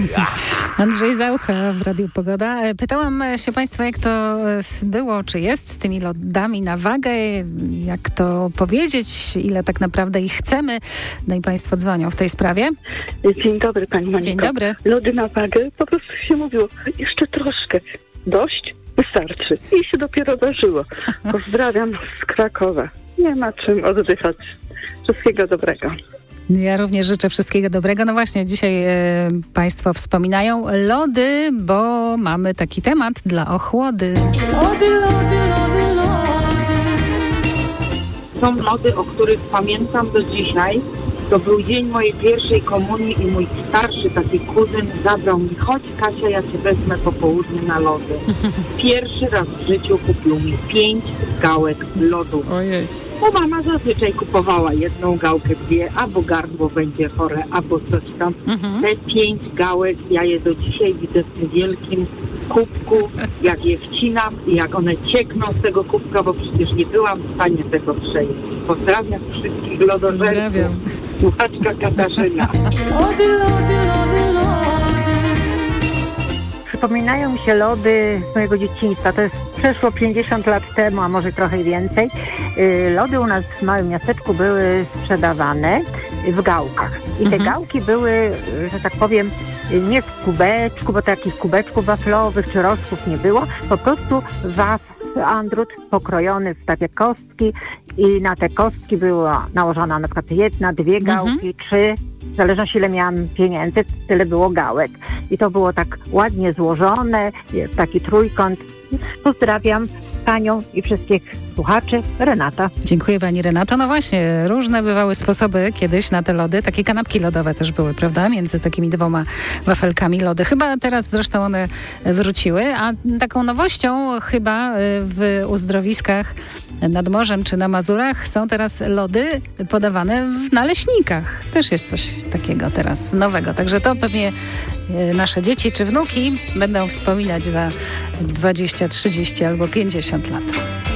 Andrzej Zaucha w Radiu Pogoda. Pytałam się Państwa, jak to było, czy jest z tymi lodami na wagę, jak to powiedzieć, ile tak naprawdę ich chcemy. No i Państwo dzwonią w tej sprawie. Dzień dobry, Pani Moniko. Dzień dobry. Lody na wagę, po prostu się mówiło, jeszcze troszkę, dość, wystarczy. I się dopiero darzyło. Pozdrawiam z Krakowa. Nie ma czym oddychać. Wszystkiego dobrego. Ja również życzę wszystkiego dobrego. No właśnie, dzisiaj Państwo wspominają lody, bo mamy taki temat dla ochłody. Lody, lody, lody, lody. Są lody, o których pamiętam do dzisiaj. To był dzień mojej pierwszej komunii i mój starszy taki kuzyn zabrał mi: chodź Kasia, ja cię wezmę po południu na lody. Pierwszy raz w życiu kupił mi 5 gałek lodów. Ojej. Bo mama zazwyczaj kupowała jedną gałkę, 2, albo gardło będzie chore, albo coś tam. Te 5 gałek ja je do dzisiaj widzę w tym wielkim kubku, jak je wcinam i jak one ciekną z tego kubka, bo przecież nie byłam w stanie tego przejeść. Pozdrawiam wszystkich lodożerców. Pozdrawiam. Słuchaczka Katarzyna. Lody, lody, lody, lody. Przypominają mi się lody z mojego dzieciństwa. To jest przeszło 50 lat temu, a może trochę więcej. Lody u nas w małym miasteczku były sprzedawane w gałkach. I te gałki były, że tak powiem, nie w kubeczku, bo takich kubeczków waflowych czy rożków nie było. Po prostu andrut pokrojony w takie kostki i na te kostki była nałożona na przykład 1, 2 gałki, 3, w zależności ile miałam pieniędzy, tyle było gałek. I to było tak ładnie złożone, jest taki trójkąt. Pozdrawiam Panią i wszystkich słuchaczy. Renata. Dziękuję Pani Renato. No właśnie, różne bywały sposoby kiedyś na te lody. Takie kanapki lodowe też były, prawda? Między takimi 2 wafelkami lody. Chyba teraz zresztą one wróciły, a taką nowością chyba w uzdrowiskach nad morzem czy na Mazurach są teraz lody podawane w naleśnikach. Też jest coś takiego teraz nowego. Także to pewnie nasze dzieci czy wnuki będą wspominać za 20, 30 albo 50 lat.